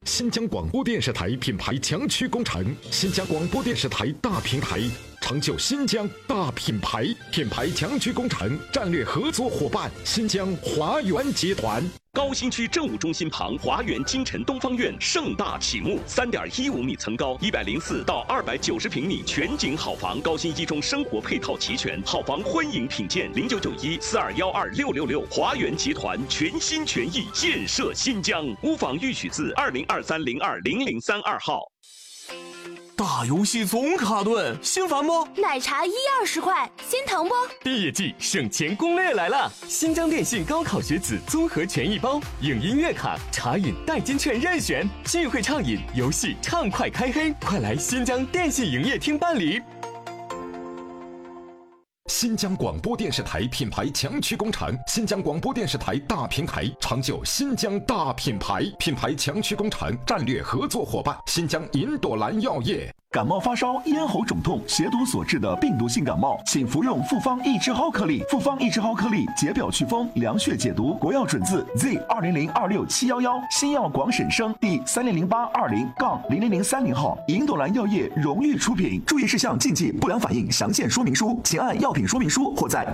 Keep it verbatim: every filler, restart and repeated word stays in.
新疆广播电视台品牌强驱工程，新疆广播电视台大平台，成就新疆大品牌。品牌强驱工程战略合作伙伴：新疆华源集团。 高新区政务中心旁，华源金晨东方院盛大启幕，三点一五米层高，一百零四到二百九十平米全景好房，高新一中生活配套齐全，好房欢迎品鉴，零九九一四二幺二六六六。华源集团全心全意建设新疆，屋房预取自二零二三零二零零三二号。 大游戏总卡顿，心烦不？ 奶茶一二十块，心疼不？ 毕业季省钱攻略来了！新疆电信高考学子综合权益包，影音月卡、茶饮代金券任选，聚会畅饮，游戏畅快开黑，快来新疆电信营业厅办理。 新疆广播电视台品牌强驱工程，新疆广播电视台大平台，成就新疆大品牌。品牌强驱工程战略合作伙伴：新疆银朵兰药业。 感冒发烧、咽喉肿痛、血毒所致的病毒性感冒，请服用复方益智蒿颗粒。复方益智蒿颗粒解表祛风、凉血解毒，国药准字 Z 二零零二六七幺幺，新药广审生第三零零八二零杠零零零三零号，银朵兰药业荣誉出品。注意事项禁忌不良反应详见说明书，请按药品说明书或在